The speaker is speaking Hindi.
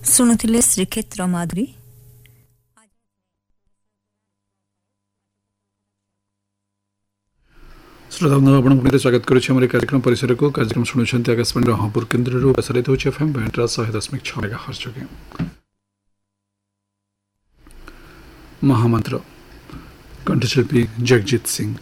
ଶୁଣୁଥିଲେ ଶ୍ରୀକ୍ଷେତ୍ର ମାଧୁରୀ। श्रोता आपको स्वागत करुच्छे कार्यक्रम परिसर को। कार्यक्रम शुणुंट आकाशवाणी ब्रह्मपुर केन्द्र प्रसारित होछि एफएम बैंड 100.6 मेगाहर्ट्ज जोगे। महामंत्र कंठशिल्पी जगजीत सिंह।